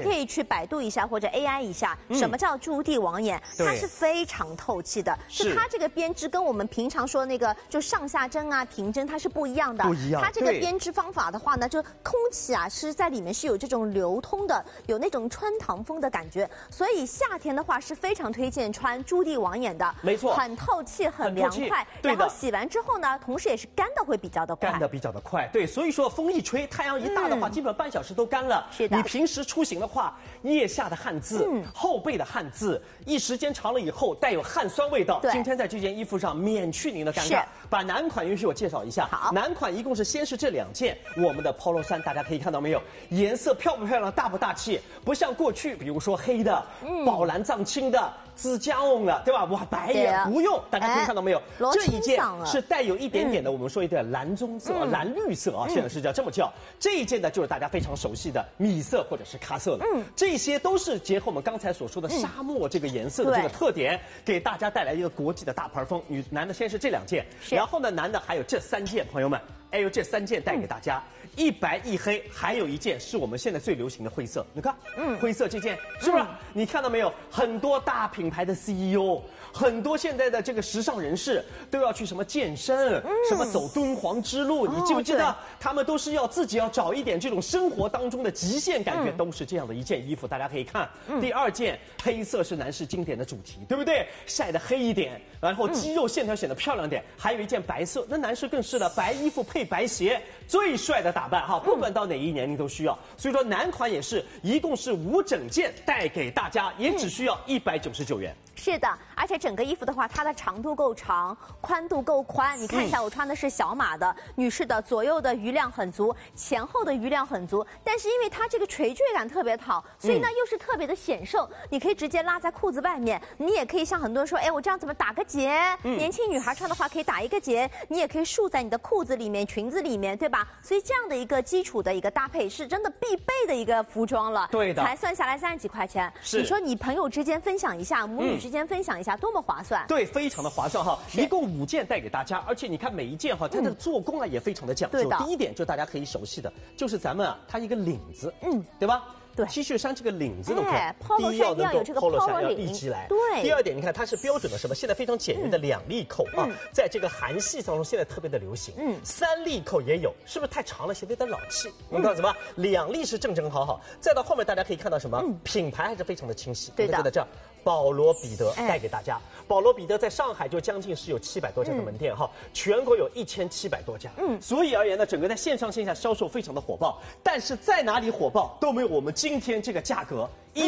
可以去百度一下或者 AI 一下，什么叫朱棣网眼？它是非常透气的，是它这个编织跟我们平常说那个就上下针啊、平针它是不一样的。不一样。它这个编织方法的话呢，就空气啊是在里面是有这种流通的，有那种穿堂风的感觉，所以夏天的话是非常推荐穿朱棣网眼的。没错，很透气，很凉快。然后洗完之后呢，同时也是干的会比较的快。干的比较的快，对，所以说风一吹，太阳一大的话，基本半小时都干了。是的。你平时出行的话，腋下的汗渍、后背的汗渍，一时间长了以后带有汗酸味道。今天在这件衣服上免去您的尴尬。把男款允许我介绍一下。好，男款一共是先是这2件，我们的 polo 衫，大家可以看到没有？颜色漂不漂亮，大不大气？不像过去，比如说黑的、宝蓝藏青的。紫加翁的，对吧？哇，白也不用，大家可以看到没有？这一件是带有一点点的，我们说一点蓝棕色、蓝绿色啊，现在是这么叫。这一件呢，就是大家非常熟悉的米色或者是咖色的。这些都是结合我们刚才所说的沙漠这个颜色的这个特点，给大家带来一个国际的大牌风。男的先是这2件，然后呢，男的还有这3件，朋友们。哎呦，这3件带给大家，一白一黑，还有一件是我们现在最流行的灰色。你看，灰色这件是不是？你看到没有？很多大品牌的 CEO， 很多现在的这个时尚人士都要去什么健身，什么走敦煌之路。你记不记得？他们都是要自己要找一点这种生活当中的极限感觉，都是这样的一件衣服。大家可以看，第2件黑色是男士经典的主题，对不对？晒得黑一点，然后肌肉线条显得漂亮点。还有一件白色，那男士更是了，白衣服配白鞋，最帅的打扮哈，不管到哪一年龄都需要。所以说男款也是，一共是5整件带给大家，也只需要199元。是的，而且整个衣服的话，它的长度够长，宽度够宽。你看一下，我穿的是小码的，女士的，左右的余量很足，前后的余量很足。但是因为它这个垂坠感特别好，所以呢又是特别的显瘦。你可以直接拉在裤子外面，你也可以像很多人说，哎，我这样怎么打个结？年轻女孩穿的话可以打一个结，你也可以束在你的裤子里面、裙子里面，对吧？所以这样的一个基础的一个搭配是真的必备的一个服装了。对的，才算下来30几块钱。你说你朋友之间分享一下，母女之间分享一下，多么划算！对，非常的划算哈，一共5件带给大家，而且你看每一件哈，它的做工啊也非常的讲究。第一点就大家可以熟悉的，就是咱们啊，它一个领子，对吧？对 ，T 恤衫这个领子，第一要能够 polo 衫要立起来。对。第2点，你看它是标准的什么？现在非常简约的2粒扣啊，在这个韩系当中现在特别的流行。3粒扣也有，是不是太长了，显得有点老气？我们看什么？2粒是正正好好。再到后面大家可以看到什么？品牌还是非常的清晰。对的。就在这儿，保罗彼得带给大家。保罗彼得在上海就将近是有700多家的门店哈，全国有1700多家。所以而言呢，整个在线上线下销售非常的火爆。但是在哪里火爆都没有我们今天这个价格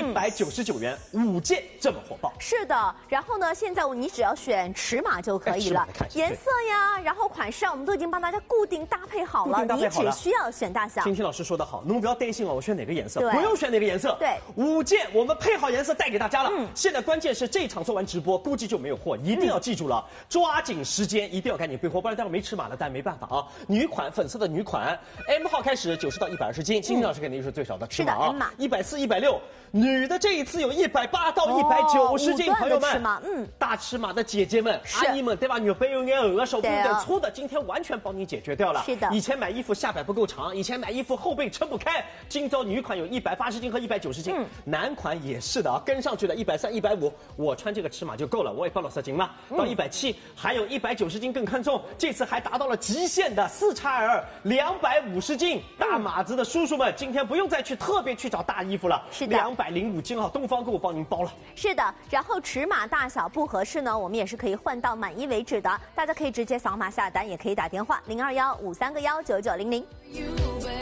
199元5件这么火爆。是的，然后呢，现在你只要选尺码就可以了，颜色呀，然后款式啊，我们都已经帮大家固定搭配好了，你只需要选大小。听听老师说的好，你们不要担心哦，我选哪个颜色，不用选哪个颜色。对，5件我们配好颜色带给大家了。现在关键是这场做完直播，估计就没有货，一定要记住了，抓紧时间，一定要赶紧备货，不然待会没尺码了，但没办法啊。女款，粉色的女款 ，M 号开始90到120斤，今天老师肯定是最少的尺码啊，140、160。女的这一次有180到190斤，朋友们，大尺码的姐姐们、阿姨们，对吧？女背有点额，手臂有点粗的，今天完全帮你解决掉了。是的，以前买衣服下摆不够长，以前买衣服后背撑不开，今朝女款有180斤和190斤，男款也是的啊，跟上去了130、150，我穿这个尺码就够了，我也报了色斤嘛，到170，还有190斤更看重，这次还达到了极限的4XL 250斤，大码子的叔叔们，今天不用再去特别去找大衣服了，是的，205斤啊，东方购物帮您包了。是的，然后尺码大小不合适呢，我们也是可以换到满意为止的，大家可以直接扫码下单，也可以打电话0215319900。